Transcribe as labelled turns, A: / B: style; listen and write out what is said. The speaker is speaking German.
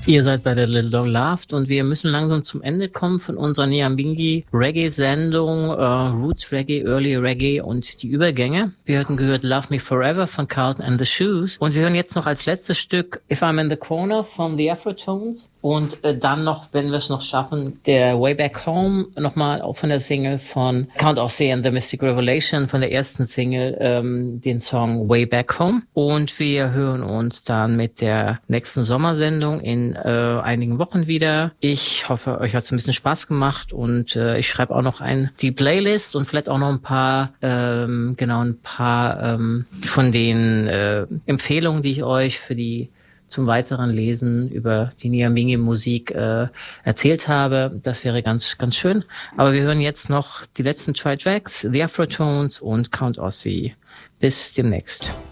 A: Ihr seid bei der Little Dog Laughed und wir müssen langsam zum Ende kommen von unserer Nyambingi Reggae-Sendung, Roots Reggae, Early Reggae und die Übergänge. Wir hatten gehört Love Me Forever von Carlton and the Shoes und wir hören jetzt noch als letztes Stück If I'm in the Corner von The Afrotones und dann noch, wenn wir es noch schaffen, der Way Back Home, nochmal auch von der Single von Count Ossie and the Mystic Revelation, von der ersten Single, den Song Way Back Home. Und wir hören uns dann mit der nächsten Sommersendung in einigen Wochen wieder. Ich hoffe, euch hat es ein bisschen Spaß gemacht und ich schreibe auch noch die Playlist und vielleicht auch noch ein paar von den Empfehlungen, die ich euch zum weiteren Lesen über die Nyambingi-Musik erzählt habe. Das wäre ganz, ganz schön. Aber wir hören jetzt noch die letzten 2 Tracks, The Afrotones und Count Ossie. Bis demnächst.